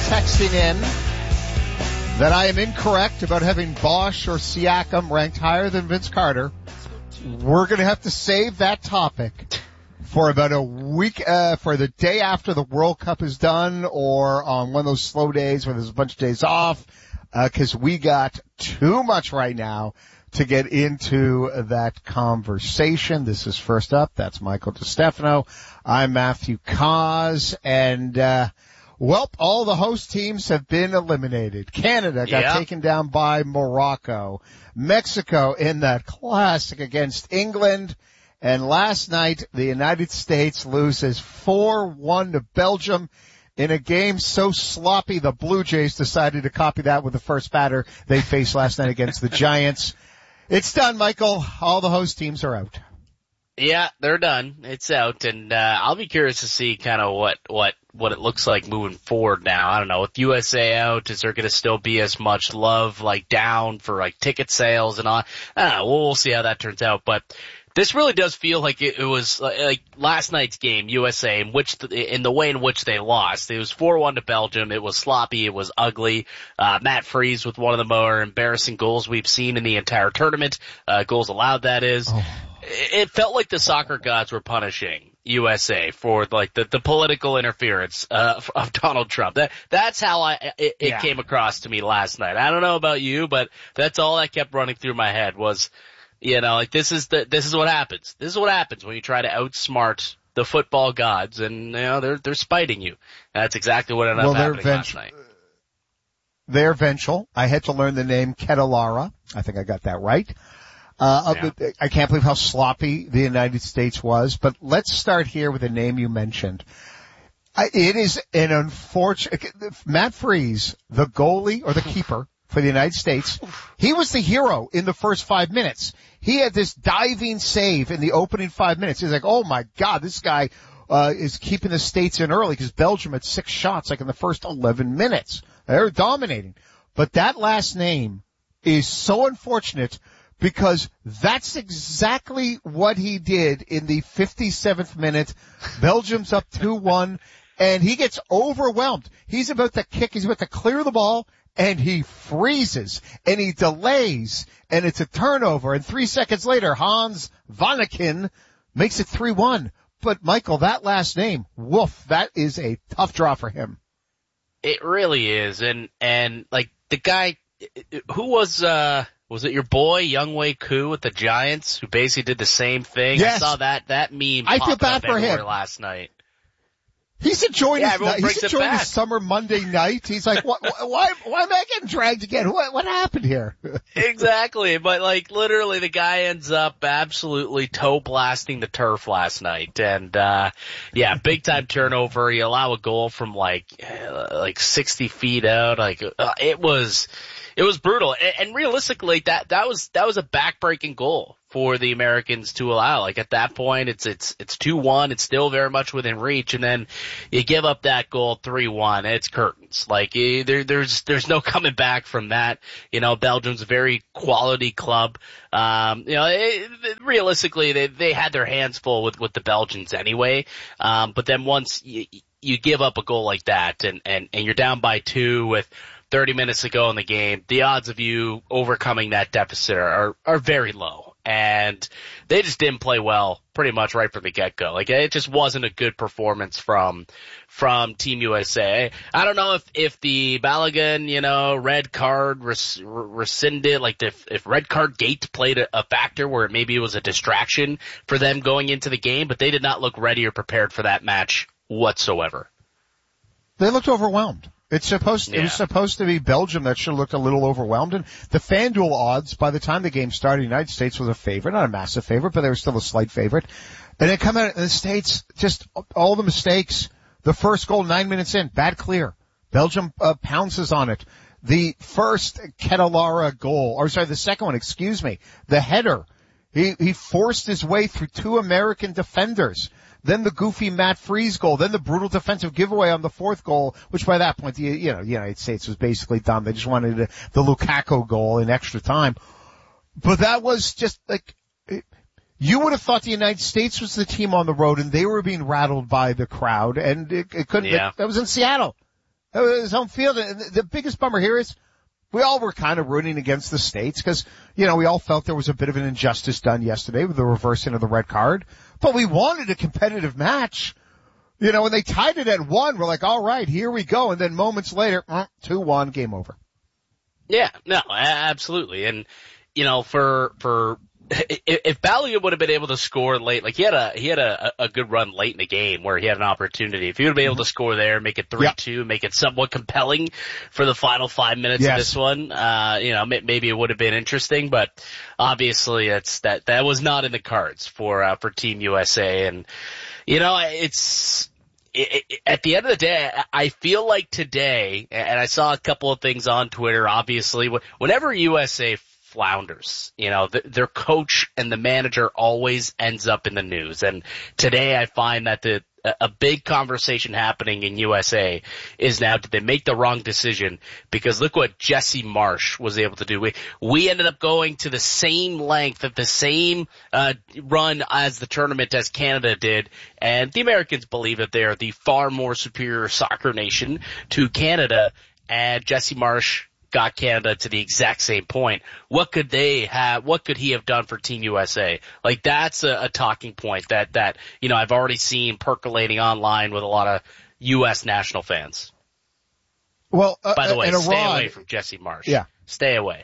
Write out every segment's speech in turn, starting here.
texting in that I am incorrect about having Bosch or Siakam ranked higher than Vince Carter. We're going to have to save that topic for about a week, for the day after the World Cup is done, or on one of those slow days where there's a bunch of days off, cause we got too much right now to get into that conversation. This is First Up. That's Michael DeStefano. I'm Matthew Cause, and, well, all the host teams have been eliminated. Canada got taken down by Morocco. Mexico in that classic against England. And last night, the United States loses 4-1 to Belgium in a game so sloppy the Blue Jays decided to copy that with the first batter they faced last night against the Giants. It's done, Michael. All the host teams are out. Yeah, they're done. It's out, and I'll be curious to see kind of what it looks like moving forward now. I don't know, with USA out, is there going to still be as much love down for ticket sales and all? I don't know. We'll see how that turns out, but this really does feel like it was like last night's game, USA, in the way in which they lost. It was 4-1 to Belgium. It was sloppy. It was ugly. Matt Freese with one of the more embarrassing goals we've seen in the entire tournament. Goals allowed, that is. Oh. It felt like the soccer gods were punishing USA for the political interference of Donald Trump. That's how it came across to me last night. I don't know about you, but that's all that kept running through my head was, this is what happens. This is what happens when you try to outsmart the football gods, and they're spiting you. And that's exactly what ended up happening last night. They're vengeful. I had to learn the name Kedalara. I think I got that right. I can't believe how sloppy the United States was, but let's start here with a name you mentioned. It is an unfortunate, Matt Freese, the goalie or the keeper for the United States, he was the hero in the first 5 minutes. He had this diving save in the opening 5 minutes. He's like, oh my God, this guy, is keeping the States in early because Belgium had 6 shots in the first 11 minutes. They're dominating. But that last name is so unfortunate because that's exactly what he did in the 57th minute. Belgium's up 2-1, and he gets overwhelmed. He's about to kick, he's about to clear the ball, and he freezes, and he delays, and it's a turnover, and 3 seconds later, Hans Vanaken makes it 3-1. But, Michael, that last name, woof, that is a tough draw for him. It really is, and the guy, who was it your boy, Younghoe Koo with the Giants, who basically did the same thing? Yes. I saw that meme I feel bad for him last night. He's enjoying his summer Monday night. He's like, why am I getting dragged again? What happened here? Exactly. But literally the guy ends up absolutely toe blasting the turf last night. And, big time turnover. You allow a goal from 60 feet out. It was brutal. And realistically, that was a backbreaking goal for the Americans to allow. At that point, it's 2-1. It's still very much within reach. And then you give up that goal 3-1. It's curtains. There's no coming back from that. Belgium's a very quality club. Realistically, they had their hands full with the Belgians anyway. But then once you give up a goal like that and you're down by 2 with 30 minutes to go in the game, the odds of you overcoming that deficit are very low. And they just didn't play well pretty much right from the get-go. It just wasn't a good performance from Team USA. I don't know if the Balogun, red card rescinded, if red card gate played a factor where maybe it was a distraction for them going into the game, but they did not look ready or prepared for that match whatsoever. They looked overwhelmed. It was supposed to be Belgium that should have looked a little overwhelmed. And the FanDuel odds, by the time the game started, the United States was a favorite, not a massive favorite, but they were still a slight favorite. And then come out in the States, just all the mistakes. The first goal 9 minutes in, bad clear. Belgium pounces on it. The first Kedalara goal, the second one, the header. He forced his way through 2 American defenders. Then the goofy Matt Freese goal. Then the brutal defensive giveaway on the 4th goal, which by that point, the United States was basically done. They just wanted the Lukaku goal in extra time. But that was just you would have thought the United States was the team on the road and they were being rattled by the crowd, and it couldn't, that was in Seattle. his home field. And the biggest bummer here is we all were kind of rooting against the States because, we all felt there was a bit of an injustice done yesterday with the reversing of the red card. But we wanted a competitive match. When they tied it at 1, we're like, all right, here we go. And then moments later, 2-1, game over. Yeah, no, absolutely. And, if Ballinger would have been able to score late, like he had a good run late in the game where he had an opportunity. If he would have been able to score there, make it 3-2, make it somewhat compelling for the final 5 minutes of this one, maybe it would have been interesting, but obviously that was not in the cards for Team USA. And, at the end of the day, I feel like today, and I saw a couple of things on Twitter, obviously, whenever USA flounders, their coach and the manager always ends up in the news. And today I find that a big conversation happening in USA is now, did they make the wrong decision? Because look what Jesse Marsch was able to do. We ended up going to the same length of the same run as the tournament as Canada did, and the Americans believe that they are the far more superior soccer nation to Canada, and Jesse Marsch got Canada to the exact same point. What could he have done for Team USA? Like, that's a talking point that I've already seen percolating online with a lot of US national fans. Well, by the way, stay away from Jesse Marsch. Yeah. Stay away.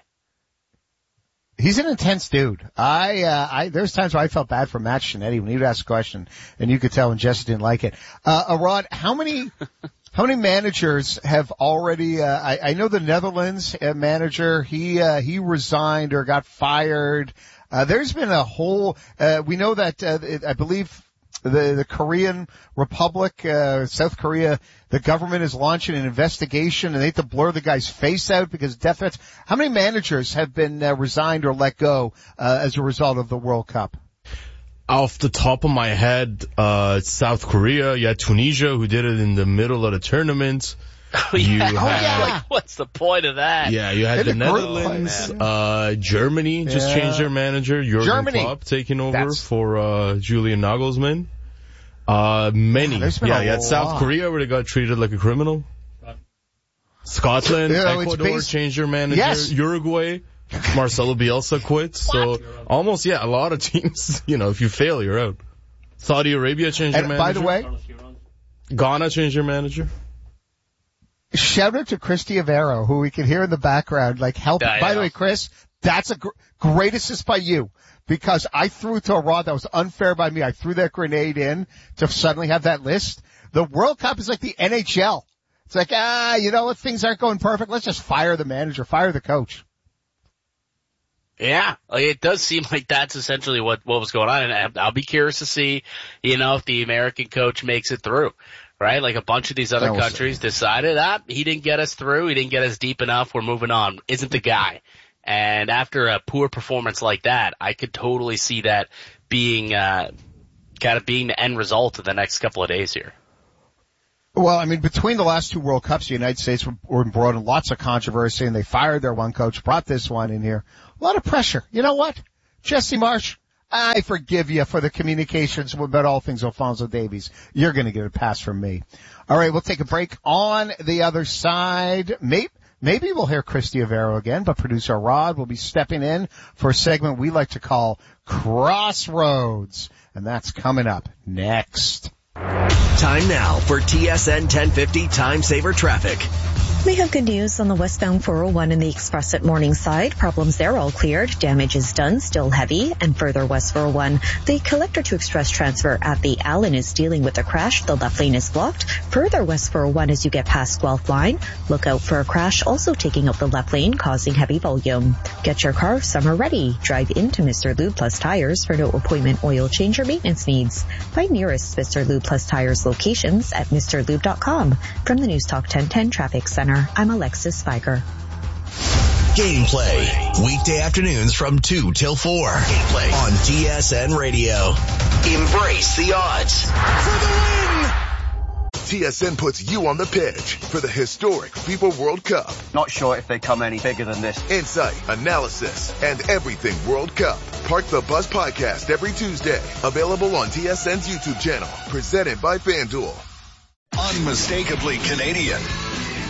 He's an intense dude. There's times where I felt bad for Matt Shinetti when he would ask a question and you could tell when Jesse didn't like it. Rod, how many managers have already, I know the Netherlands manager, he resigned or got fired. There's been a whole, we know that, I believe the Korean Republic, South Korea, the government is launching an investigation and they have to blur the guy's face out because of death threats. How many managers have been resigned or let go, as a result of the World Cup? Off the top of my head, South Korea, you had Tunisia who did it in the middle of the tournament. Like, what's the point of that? Yeah, you had the Netherlands, Germany just changed their manager, Jurgen Klopp taking over for Julian Nagelsmann. Many. You had South Korea where they got treated like a criminal. Scotland, Ecuador changed their manager. Yes. Uruguay, Marcelo Bielsa quit. So almost, a lot of teams, if you fail, you're out. Saudi Arabia changed their manager. By the way, Ghana changed their manager. Shout out to Chris Diavero, who we can hear in the background, helping. By the way, Chris, that's a great assist by you, because I threw to a Rod that was unfair by me. I threw that grenade in to suddenly have that list. The World Cup is like the NHL. It's like, if things aren't going perfect, let's just fire the manager, fire the coach. Yeah, it does seem like that's essentially what was going on, and I'll be curious to see, if the American coach makes it through. Right? Like a bunch of these other countries decided, he didn't get us through, he didn't get us deep enough, we're moving on. Isn't the guy. And after a poor performance like that, I could totally see that being, being the end result of the next couple of days here. Well, I mean, between the last two World Cups, the United States were brought in lots of controversy, and they fired their one coach, brought this one in here. A lot of pressure. You know what? Jesse Marsch, I forgive you for the communications about all things Alphonso Davies. You're going to get a pass from me. All right, we'll take a break. On the other side, maybe we'll hear Chris Diavero again, but producer Rod will be stepping in for a segment we like to call Crossroads, and that's coming up next. Time now for TSN 1050 Time Saver Traffic. We have good news on the westbound 401 and the Express at Morningside. Problems there all cleared. Damage is done, still heavy. And further west 401, the Collector to Express transfer at the Allen is dealing with a crash. The left lane is blocked. Further west 401 as you get past Guelph Line. Look out for a crash also taking up the left lane, causing heavy volume. Get your car summer ready. Drive into Mr. Lube Plus Tires for no appointment oil change or maintenance needs. Find nearest Mr. Lube Plus Tires locations at mrlube.com. From the News Talk 1010 Traffic Center, I'm Alexis Spiker. Gameplay, weekday afternoons from 2 till 4. Gameplay on TSN Radio. Embrace the odds for the win. TSN puts you on the pitch for the historic FIFA World Cup. Not sure if they come any bigger than this. Insight, analysis, and everything World Cup. Park the Bus podcast every Tuesday. Available on TSN's YouTube channel. Presented by FanDuel. Unmistakably Canadian.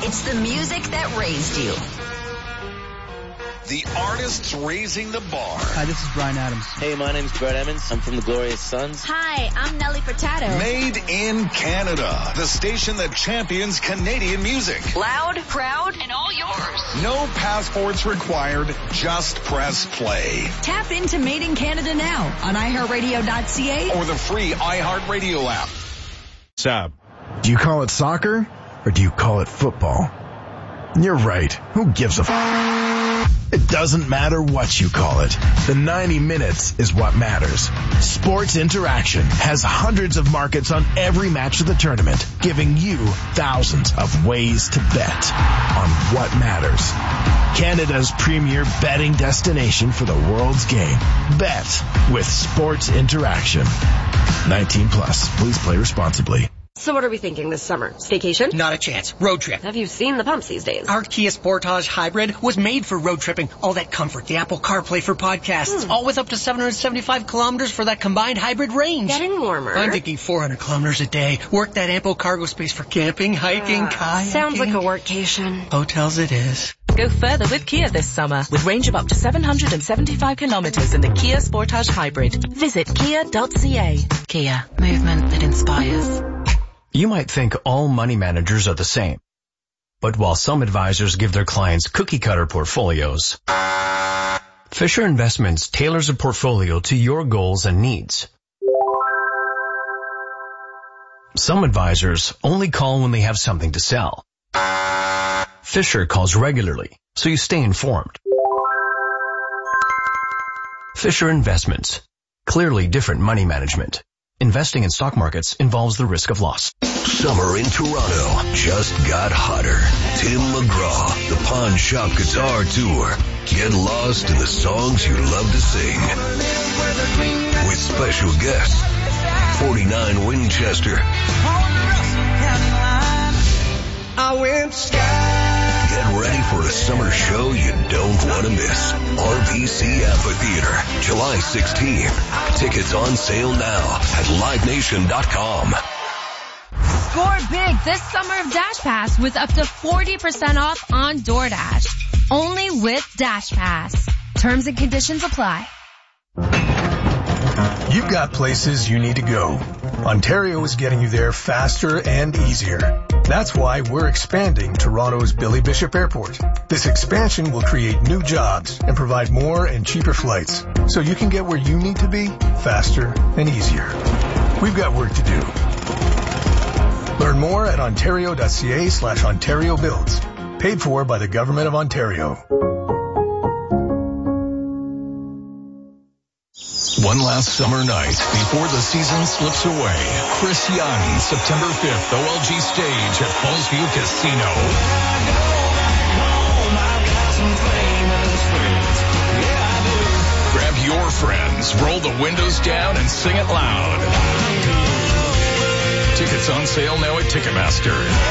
It's the music that raised you. The artists raising the bar. Hi, this is Bryan Adams. Hey, my name's Brett Emmons. I'm from the Glorious Sons. Hi, I'm Nelly Furtado. Made in Canada. The station that champions Canadian music. Loud, proud, and all yours. No passports required. Just press play. Tap into Made in Canada now on iHeartRadio.ca or the free iHeartRadio app. Sab. Do you call it soccer or do you call it football? You're right. Who gives a It doesn't matter what you call it. The 90 minutes is what matters. Sports Interaction has hundreds of markets on every match of the tournament, giving you thousands of ways to bet on what matters. Canada's premier betting destination for the world's game. Bet with Sports Interaction. 19 plus. Please play responsibly. So what are we thinking this summer? Staycation? Not a chance. Road trip. Have you seen the pumps these days? Our Kia Sportage Hybrid was made for road tripping. All that comfort, the Apple CarPlay for podcasts, all with up to 775 kilometers for that combined hybrid range. Getting warmer. I'm thinking 400 kilometers a day. Work that ample cargo space for camping, hiking, kayaking. Sounds like a workcation. Hotels it is. Go further with Kia this summer with range of up to 775 kilometers in the Kia Sportage Hybrid. Visit kia.ca. Kia. Movement that inspires. You might think all money managers are the same. But while some advisors give their clients cookie-cutter portfolios, Fisher Investments tailors a portfolio to your goals and needs. Some advisors only call when they have something to sell. Fisher calls regularly, so you stay informed. Fisher Investments. Clearly different money management. Investing in stock markets involves the risk of loss. Summer in Toronto just got hotter. Tim McGraw, the Pawn Shop Guitar Tour. Get lost in the songs you love to sing. With special guests, 49 Winchester. I went sky. Get ready for a summer show you don't want to miss. RBC Amphitheater, July 16th. Tickets on sale now at livenation.com. Score big this summer of Dash Pass with up to 40% off on DoorDash. Only with Dash Pass. Terms and conditions apply. You've got places you need to go. Ontario is getting you there faster and easier. That's why we're expanding Toronto's Billy Bishop Airport. This expansion will create new jobs and provide more and cheaper flights, so you can get where you need to be faster and easier. We've got work to do. Learn more at ontario.ca/Ontario Builds. Paid for by the Government of Ontario. One last summer night before the season slips away. Chris Young, September 5th, OLG stage at Fallsview Casino. Grab your friends, roll the windows down, and sing it loud. Tickets on sale now at Ticketmaster.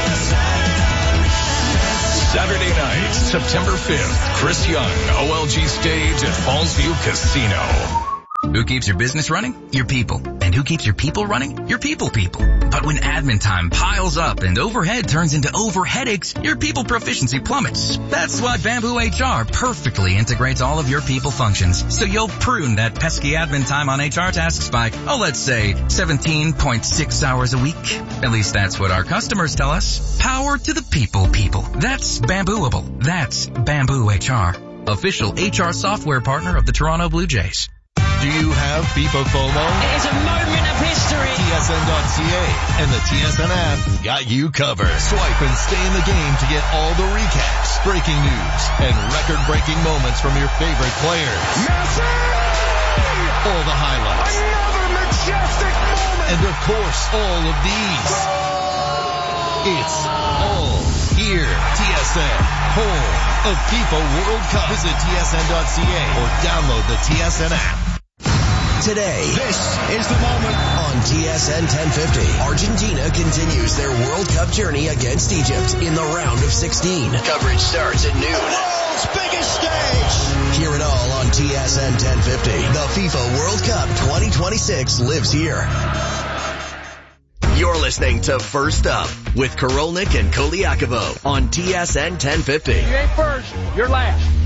Saturday night, September 5th, Chris Young, OLG stage at Fallsview Casino. Who keeps your business running? Your people. And who keeps your people running? Your people. But when admin time piles up and overhead turns into overheadaches, your people proficiency plummets. That's why Bamboo HR perfectly integrates all of your people functions. So you'll prune that pesky admin time on HR tasks by, let's say 17.6 hours a week. At least that's what our customers tell us. Power to the people. That's Bambooable. That's Bamboo HR. Official HR software partner of the Toronto Blue Jays. Do you have FIFA FOMO? It is a moment of history. TSN.ca and the TSN app got you covered. Swipe and stay in the game to get all the recaps, breaking news, and record-breaking moments from your favorite players. Messi! All the highlights. Another majestic moment. And of course, all of these. It's all here. TSN, home of FIFA World Cup. Visit TSN.ca or download the TSN app. Today, this is the moment on TSN 1050. Argentina continues their World Cup journey against Egypt in the round of 16. Coverage starts at noon. World's biggest stage. Hear it all on TSN 1050. The FIFA World Cup 2026 lives here. You're listening to First Up with Korolnik and Koliakovo on TSN 1050. You ain't first, you're last.